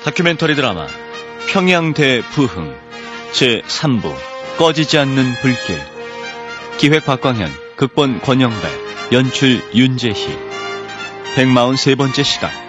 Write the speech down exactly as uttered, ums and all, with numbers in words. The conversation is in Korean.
다큐멘터리 드라마 평양대부흥 제삼 부 꺼지지 않는 불길. 기획 박광현, 극본 권영배, 연출 윤재희. 백사십삼 번째 시간.